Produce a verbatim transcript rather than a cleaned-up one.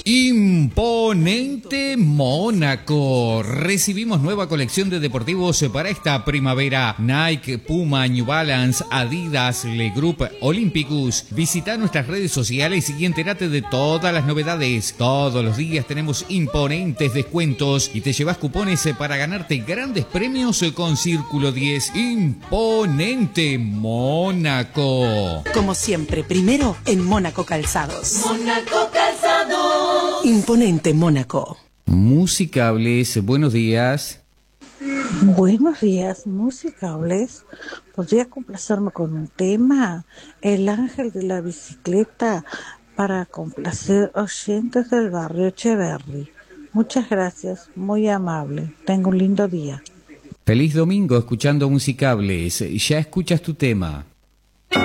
Imponente Mónaco. Recibimos nueva colección de deportivos para esta primavera. Nike, Puma, New Balance, Adidas, Le Group, Olympicus. Visita nuestras redes sociales y entérate de todas las novedades. Todos los días tenemos imponentes descuentos y te llevas cupones para ganarte grandes premios con Círculo diez. Imponente Mónaco. Como siempre, primero en Mónaco Calzados. Mónaco Calzados. Imponente Mónaco. Musicables, buenos días. Buenos días, Musicables. ¿Podría complacerme con un tema? El ángel de la bicicleta, para complacer oyentes del barrio Echeverry. Muchas gracias, muy amable. Tenga un lindo día. Feliz domingo escuchando Musicables. Ya escuchas tu tema.